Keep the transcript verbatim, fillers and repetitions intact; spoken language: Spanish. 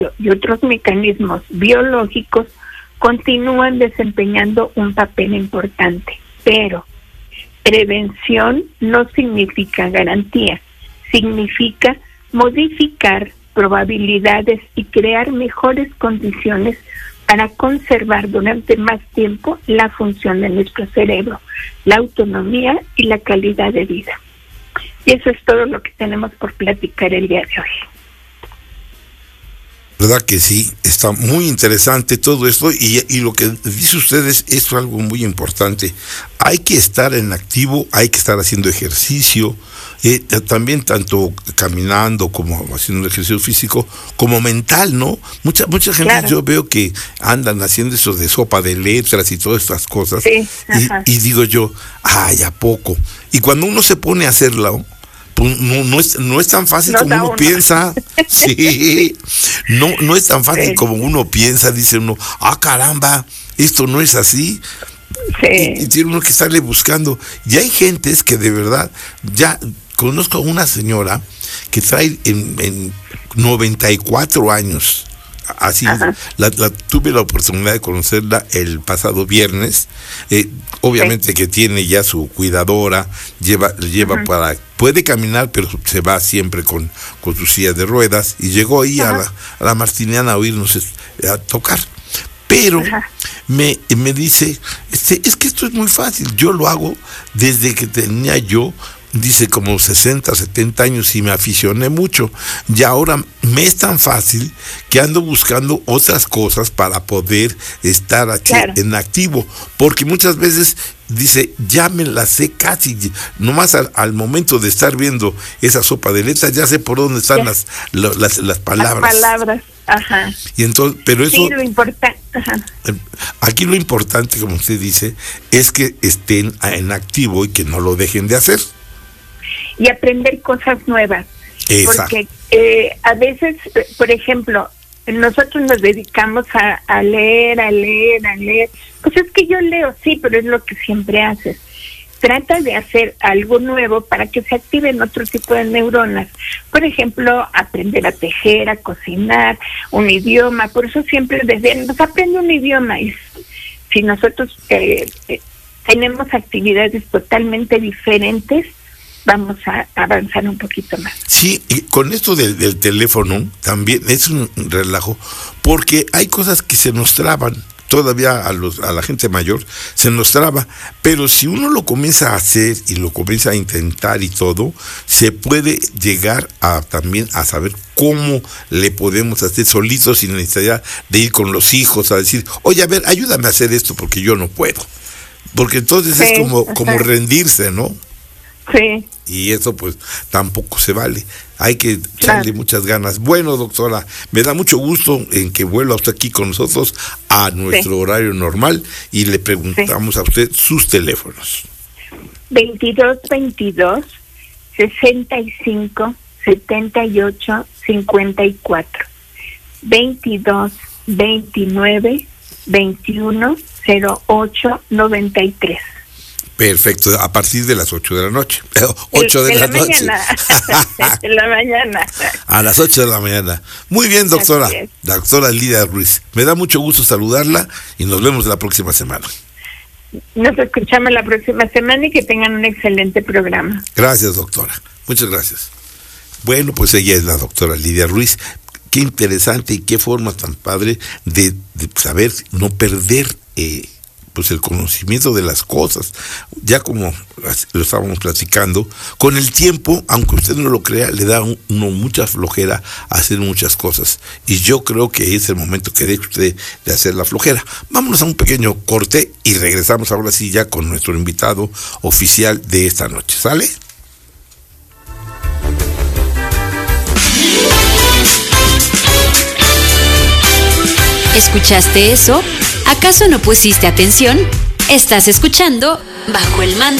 y otros mecanismos biológicos continúan desempeñando un papel importante, pero prevención no significa garantía, significa modificar probabilidades y crear mejores condiciones para conservar durante más tiempo la función de nuestro cerebro, la autonomía y la calidad de vida. Y eso es todo lo que tenemos por platicar el día de hoy. ¿Verdad que sí? Está muy interesante todo esto y, y lo que dice ustedes es algo muy importante. Hay que estar en activo, hay que estar haciendo ejercicio, eh, también tanto caminando como haciendo ejercicio físico, como mental, ¿no? Mucha mucha gente, claro. Yo veo que andan haciendo eso de sopa de letras y todas estas cosas, sí, y, y digo yo, ay, ¿a poco? Y cuando uno se pone a hacerlo, pues no, no, es, no es tan fácil no como uno, uno piensa. Sí, no, no es tan fácil sí. como uno piensa, dice uno, ah, caramba, esto no es así. Sí. Y, y tiene uno que estarle buscando. Y hay gentes que de verdad, ya conozco a una señora que trae en, en noventa y cuatro años. Así, la, la, tuve la oportunidad de conocerla el pasado viernes. Eh, obviamente sí. que tiene ya su cuidadora, lleva, lleva uh-huh. para, puede caminar, pero se va siempre con, con su silla de ruedas. Y llegó ahí uh-huh. a, la, a la Martiniana a oírnos a tocar. Pero uh-huh. me, me dice, este, es que esto es muy fácil, yo lo hago desde que tenía yo, dice, como sesenta, setenta años y me aficioné mucho. Y ahora me es tan fácil que ando buscando otras cosas para poder estar aquí claro. en activo. Porque muchas veces, dice, ya me la sé casi, nomás al, al momento de estar viendo esa sopa de letras, ya sé por dónde están las, las, las palabras. Las palabras, ajá. Y entonces, pero eso... Sí, lo importante, ajá. Aquí lo importante, como usted dice, es que estén en activo y que no lo dejen de hacer. Y aprender cosas nuevas. Exacto. Porque eh, a veces, por ejemplo, nosotros nos dedicamos a, a leer, a leer, a leer. Pues es que yo leo, sí, pero es lo que siempre haces. Trata de hacer algo nuevo para que se activen otro tipo de neuronas. Por ejemplo, aprender a tejer, a cocinar, un idioma. Por eso siempre desde nos aprende un idioma. Y si nosotros eh, eh, tenemos actividades totalmente diferentes, vamos a avanzar un poquito más. Sí, y con esto del, del teléfono también es un relajo, porque hay cosas que se nos traban, todavía a los a la gente mayor se nos traba, pero si uno lo comienza a hacer y lo comienza a intentar y todo, se puede llegar a también a saber cómo le podemos hacer solitos sin necesidad de ir con los hijos a decir, oye, a ver, ayúdame a hacer esto porque yo no puedo. Porque entonces sí, es como, como rendirse, ¿no? Sí. Y eso pues tampoco se vale. Hay que echarle claro. muchas ganas. Bueno, doctora, me da mucho gusto en que vuelva usted aquí con nosotros a nuestro sí. horario normal y le preguntamos sí. a usted sus teléfonos. veintidós veintidós sesenta y cinco setenta y ocho cincuenta y cuatro. veintidós veintinueve veintiuno cero ocho noventa y tres. Perfecto, a partir de las ocho de la noche. ocho de, de la, la noche. De la mañana. A las ocho de la mañana. Muy bien, doctora. Doctora Lidia Ruiz. Me da mucho gusto saludarla y nos vemos la próxima semana. Nos escuchamos la próxima semana y que tengan un excelente programa. Gracias, doctora. Muchas gracias. Bueno, pues ella es la doctora Lidia Ruiz. Qué interesante y qué forma tan padre de, de saber no perder eh, pues el conocimiento de las cosas. Ya como lo estábamos platicando, con el tiempo, aunque usted no lo crea, le da uno mucha flojera a hacer muchas cosas. Y yo creo que es el momento que deje usted de hacer la flojera. Vámonos a un pequeño corte y regresamos ahora sí ya con nuestro invitado oficial de esta noche. ¿Sale? ¿Escuchaste eso? ¿Acaso no pusiste atención? Estás escuchando Bajo el Manto.